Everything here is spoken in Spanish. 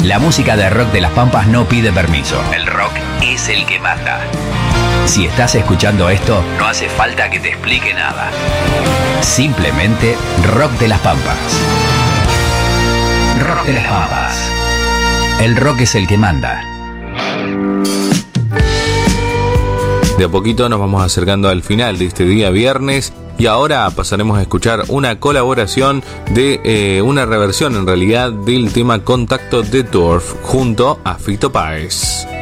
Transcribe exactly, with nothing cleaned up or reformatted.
La música de rock de las Pampas no pide permiso. El rock es el que manda. Si estás escuchando esto, no hace falta que te explique nada. Simplemente Rock de las Pampas. Rock de las Pampas. El rock es el que manda. De a poquito nos vamos acercando al final de este día viernes y ahora pasaremos a escuchar una colaboración de eh, una reversión en realidad del tema Contacto de Turf junto a Fito Páez.